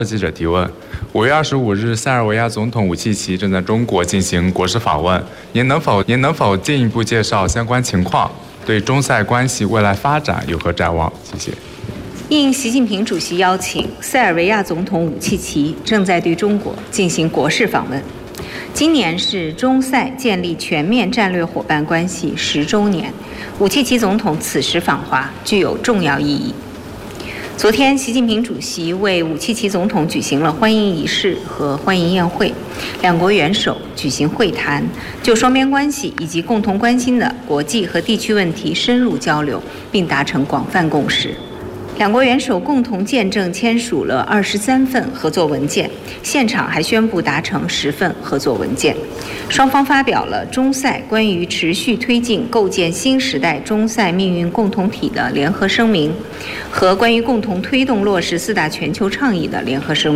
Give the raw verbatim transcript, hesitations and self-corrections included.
记者提问：五月二十五日，塞尔维亚总统武契奇正在中国进行国事访问，您能否您能否进一步介绍相关情况？对中塞关系未来发展有何展望？谢谢。 应习近平主席邀请，塞尔维亚总统武契奇正在对中国进行国事访问。今年是中塞建立全面战略伙伴关系十周年，武契奇总统此时访华具有重要意义。昨天，习近平主席为武契奇总统举行了欢迎仪式和欢迎宴会，两国元首举行会谈，就双边关系以及共同关心的国际和地区问题深入交流，并达成广泛共识。两国元首共同见证签署了二十三份合作文件，现场还宣布达成十份合作文件。双方发表了中塞关于持续推进构建新时代中塞命运共同体的联合声明和关于共同推动落实四大全球倡议的联合声明。